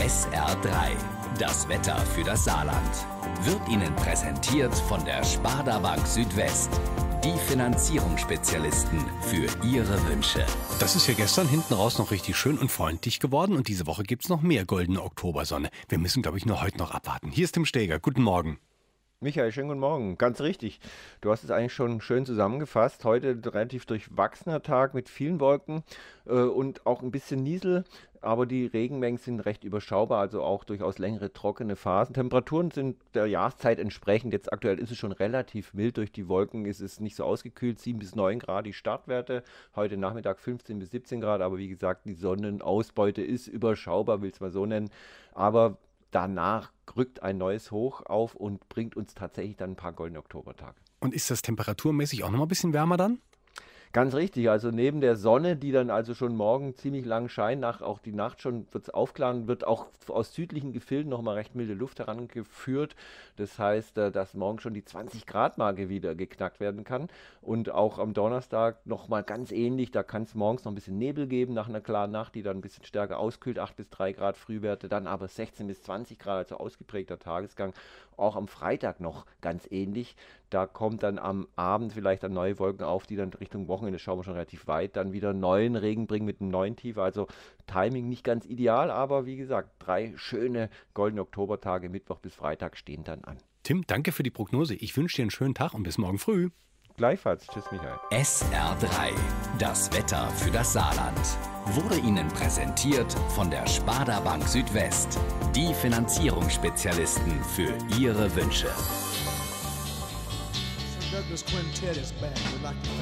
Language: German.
SR3, das Wetter für das Saarland, wird Ihnen präsentiert von der Sparda Bank Südwest. Die Finanzierungsspezialisten für Ihre Wünsche. Das ist ja gestern hinten raus noch richtig schön und freundlich geworden. Und diese Woche gibt es noch mehr goldene Oktobersonne. Wir müssen, glaube ich, nur heute noch abwarten. Hier ist Tim Steger. Guten Morgen. Michael, schönen guten Morgen. Ganz richtig. Du hast es eigentlich schon schön zusammengefasst. Heute ein relativ durchwachsener Tag mit vielen Wolken und auch ein bisschen Niesel. Aber die Regenmengen sind recht überschaubar, also auch durchaus längere trockene Phasen. Temperaturen sind der Jahreszeit entsprechend. Jetzt aktuell ist es schon relativ mild. Durch die Wolken ist es nicht so ausgekühlt. 7 bis 9 Grad die Startwerte. Heute Nachmittag 15 bis 17 Grad. Aber wie gesagt, die Sonnenausbeute ist überschaubar, will es mal so nennen. Aber danach rückt ein neues Hoch auf und bringt uns tatsächlich dann ein paar goldene Oktobertage. Und ist das temperaturmäßig auch noch mal ein bisschen wärmer dann? Ganz richtig, also neben der Sonne, die dann also schon morgen ziemlich lang scheint, auch die Nacht schon wird es aufklaren, wird auch aus südlichen Gefilden nochmal recht milde Luft herangeführt. Das heißt, dass morgen schon die 20-Grad-Marke wieder geknackt werden kann. Und auch am Donnerstag nochmal ganz ähnlich, da kann es morgens noch ein bisschen Nebel geben nach einer klaren Nacht, die dann ein bisschen stärker auskühlt, 8 bis 3 Grad Frühwerte, dann aber 16 bis 20 Grad, also ausgeprägter Tagesgang. Auch am Freitag noch ganz ähnlich. Da kommt dann am Abend vielleicht dann neue Wolken auf, die dann Richtung Wochenende, schauen wir schon relativ weit, dann wieder neuen Regen bringen mit einem neuen Tief. Also Timing nicht ganz ideal, aber wie gesagt, 3 schöne goldene Oktobertage, Mittwoch bis Freitag stehen dann an. Tim, danke für die Prognose. Ich wünsche dir einen schönen Tag und bis morgen früh. Gleichfalls. Tschüss, Michael. SR3, das Wetter für das Saarland, wurde Ihnen präsentiert von der Sparda Bank Südwest. Die Finanzierungsspezialisten für Ihre Wünsche. Douglas Quintet is back. We'd like to thank